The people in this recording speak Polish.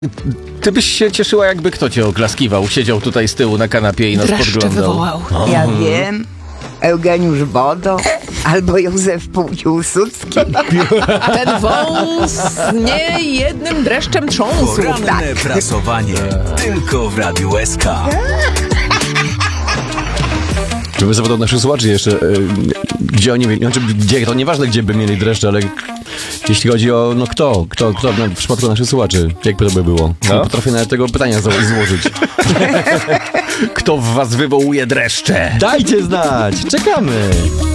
Ty byś się cieszyła, jakby kto cię oklaskiwał. Siedział tutaj z tyłu na kanapie i nas Dreszcze podglądał. wywołał. Ja wiem. Eugeniusz Bodo albo Józef Piłsudski. Ten wąs nie jednym dreszczem trząsł. Poranne prasowanie tylko w Radiu SK. Żeby zapytał naszych słuchaczy jeszcze, gdzie oni mieli, znaczy gdzie, to nieważne gdzie by mieli dreszcze, ale jeśli chodzi o, no kto w przypadku naszych słuchaczy, jakby to by było. No. Nie potrafię nawet tego pytania złożyć. Kto w was wywołuje dreszcze? Dajcie znać, czekamy!